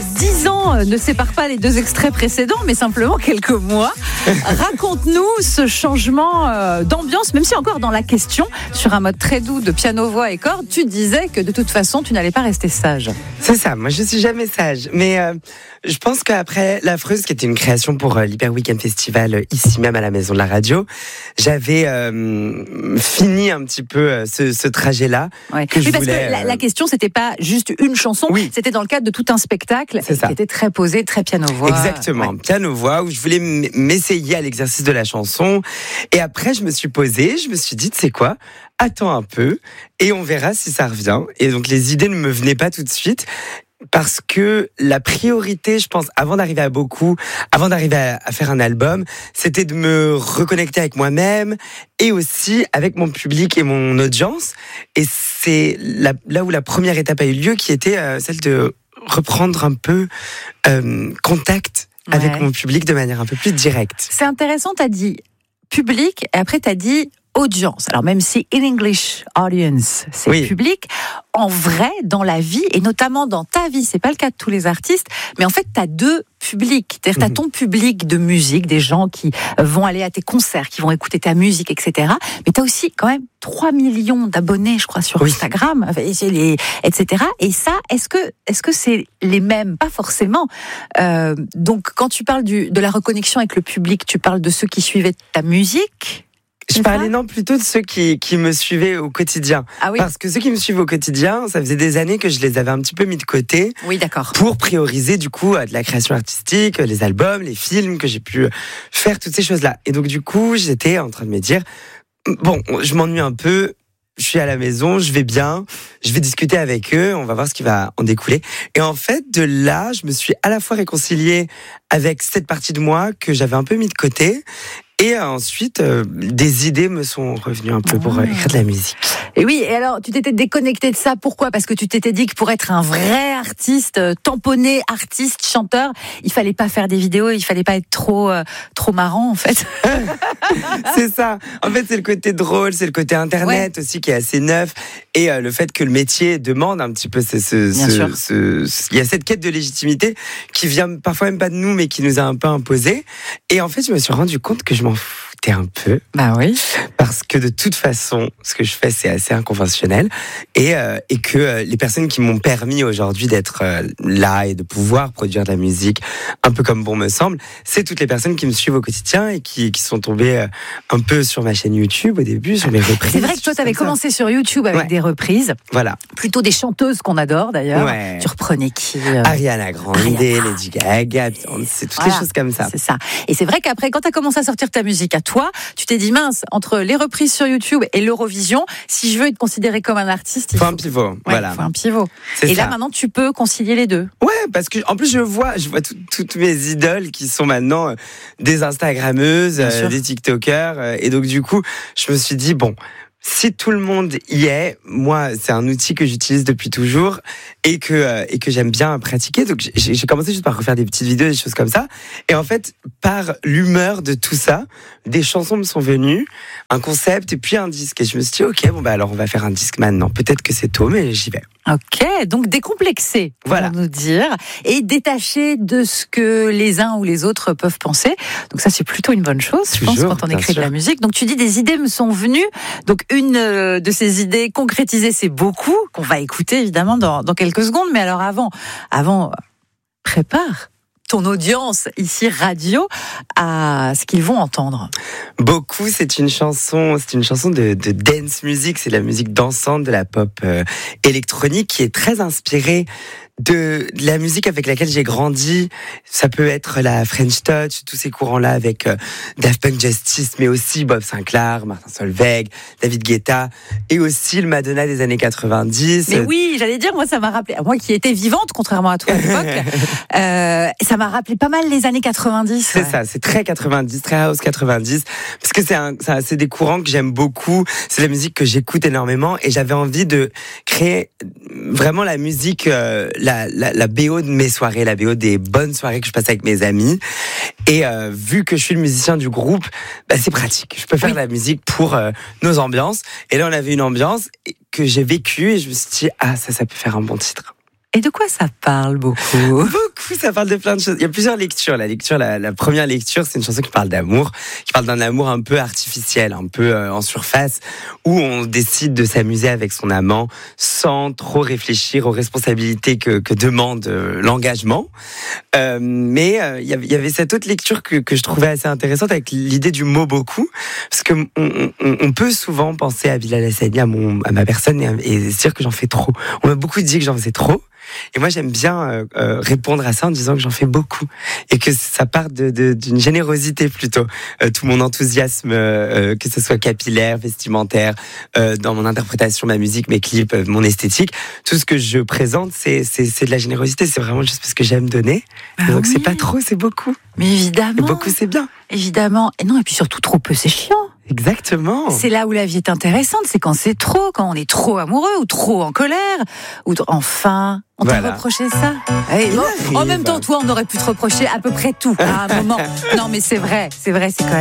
10 ans ne séparent pas les deux extraits précédents, mais simplement quelques mois. Raconte-nous ce changement d'ambiance, même si encore dans la question, sur un mode très doux de piano, voix et cordes, tu disais que de toute façon, tu n'allais pas rester sage. C'est ça, moi je suis jamais sage. Mais je pense qu'après L'Affreuse, qui était une création pour l'Hyper Weekend Festival, ici même à la Maison de la Radio, j'avais fini un petit peu ce trajet-là. Ouais. Que parce que la question, c'était pas juste une chanson, c'était dans le cadre de tout un spectacle qui était très posé, très piano-voix. Exactement, piano-voix, où je voulais m'essayer à l'exercice de la chanson. Et après, je me suis posée, je me suis dit, tu sais quoi, attends un peu, et on verra si ça revient. Et donc, les idées ne me venaient pas tout de suite. Parce que la priorité, je pense, avant d'arriver à faire un album, c'était de me reconnecter avec moi-même et aussi avec mon public et mon audience. Et c'est là où la première étape a eu lieu, qui était celle de reprendre un peu contact avec mon public de manière un peu plus directe. C'est intéressant, t'as dit public et après t'as dit audience. Alors même si in English audience, c'est public, en vrai, dans la vie, et notamment dans ta vie, c'est pas le cas de tous les artistes, mais en fait, t'as deux publics. C'est-à-dire, t'as ton public de musique, des gens qui vont aller à tes concerts, qui vont écouter ta musique, etc. Mais t'as aussi quand même 3 millions d'abonnés, je crois, sur Instagram, etc. Et ça, est-ce que c'est les mêmes? Pas forcément. Donc, quand tu parles de la reconnexion avec le public, tu parles de ceux qui suivaient ta musique? Je parlais plutôt de ceux qui me suivaient au quotidien. Ah oui. Parce que ceux qui me suivent au quotidien, ça faisait des années que je les avais un petit peu mis de côté. Oui, d'accord. Pour prioriser du coup de la création artistique, les albums, les films, que j'ai pu faire, toutes ces choses-là. Et donc du coup, j'étais en train de me dire, bon, je m'ennuie un peu, je suis à la maison, je vais bien, je vais discuter avec eux, on va voir ce qui va en découler. Et en fait, de là, je me suis à la fois réconciliée avec cette partie de moi que j'avais un peu mis de côté. Et ensuite, des idées me sont revenues un peu pour écrire de la musique. Et oui, et alors, tu t'étais déconnecté de ça, pourquoi? Parce que tu t'étais dit que pour être un vrai artiste, tamponné artiste, chanteur, il fallait pas faire des vidéos, il fallait pas être trop marrant, en fait. C'est ça. En fait, c'est le côté drôle, c'est le côté internet aussi qui est assez neuf. Et le fait que le métier demande un petit peu il y a cette quête de légitimité qui vient parfois même pas de nous, mais qui nous a un peu imposé. Et en fait, je me suis rendu compte que je m'en foutais un peu. Bah oui. Parce que de toute façon, ce que je fais, c'est assez inconventionnel. Et que les personnes qui m'ont permis aujourd'hui d'être là et de pouvoir produire de la musique, un peu comme bon me semble, c'est toutes les personnes qui me suivent au quotidien et qui sont tombées un peu sur ma chaîne YouTube au début, sur mes reprises. C'est vrai que toi, tu avais commencé sur YouTube avec des reprises. Voilà. Plutôt des chanteuses qu'on adore d'ailleurs. Ouais. Tu reprenais qui Ariana Grande, Lady Gaga, c'est toutes les choses comme ça. C'est ça. Et c'est vrai qu'après, quand tu as commencé à sortir ta musique à toi, tu t'es dit, mince, entre les reprises sur YouTube et l'Eurovision, si je veux être considéré comme un artiste, il faut un pivot. Voilà. Il faut un pivot. Et là, maintenant, tu peux concilier les deux. Ouais, parce que en plus, je vois toutes mes idoles qui sont maintenant des Instagrammeuses, des TikTokers. Et donc, du coup, je me suis dit, bon, si tout le monde y est, moi, c'est un outil que j'utilise depuis toujours et que j'aime bien pratiquer. Donc, j'ai commencé juste par refaire des petites vidéos, des choses comme ça. Et en fait, par l'humeur de tout ça, des chansons me sont venues, un concept et puis un disque. Et je me suis dit, ok, bon, bah alors on va faire un disque maintenant. Peut-être que c'est tôt, mais j'y vais. Ok, donc décomplexé, pour nous dire, et détaché de ce que les uns ou les autres peuvent penser. Donc ça, c'est plutôt une bonne chose, je pense, quand on écrit de la musique. Donc tu dis, des idées me sont venues. Donc une de ces idées concrétisées, c'est beaucoup, qu'on va écouter évidemment dans quelques secondes. Mais alors avant, prépare ton audience ici radio à ce qu'ils vont entendre. Beaucoup, c'est une chanson de dance music, c'est de la musique dansante, de la pop électronique qui est très inspirée de la musique avec laquelle j'ai grandi. Ça peut être la French Touch, tous ces courants-là avec Daft Punk Justice, mais aussi Bob Sinclair, Martin Solveig, David Guetta, et aussi le Madonna des années 90. Mais oui, j'allais dire, moi ça m'a rappelé, moi qui étais vivante, contrairement à toi à l'époque, ça m'a rappelé pas mal les années 90. C'est ça, c'est très 90, très house 90, parce que c'est des courants que j'aime beaucoup, c'est la musique que j'écoute énormément, et j'avais envie de créer vraiment la musique, la BO de mes soirées, la BO des bonnes soirées que je passe avec mes amis. Et vu que je suis le musicien du groupe, c'est pratique. Je peux faire de la musique pour nos ambiances. Et là, on avait une ambiance que j'ai vécue et je me suis dit, ça peut faire un bon titre. Et de quoi ça parle beaucoup? Beaucoup. coup, ça parle de plein de choses. Il y a plusieurs lectures. La première lecture, c'est une chanson qui parle d'amour, qui parle d'un amour un peu artificiel, un peu en surface, où on décide de s'amuser avec son amant sans trop réfléchir aux responsabilités que demande l'engagement. Mais il y avait cette autre lecture que je trouvais assez intéressante avec l'idée du mot beaucoup, parce que on peut souvent penser à Bilal Hassani, à ma personne, et se dire que j'en fais trop. On m'a beaucoup dit que j'en faisais trop. Et moi, j'aime bien répondre à ça en disant que j'en fais beaucoup et que ça part d'une générosité plutôt. Tout mon enthousiasme, que ce soit capillaire, vestimentaire, dans mon interprétation, ma musique, mes clips, mon esthétique, tout ce que je présente, c'est de la générosité. C'est vraiment juste parce que j'aime donner. Donc c'est pas trop, c'est beaucoup. Mais évidemment. Et beaucoup, c'est bien. Évidemment. Et non, et puis surtout trop peu, c'est chiant. Exactement. C'est là où la vie est intéressante, c'est quand c'est trop, quand on est trop amoureux ou trop en colère, ou enfin, on t'a reproché ça. En même temps, toi, on aurait pu te reprocher à peu près tout à un moment. Non, mais c'est vrai, c'est quand même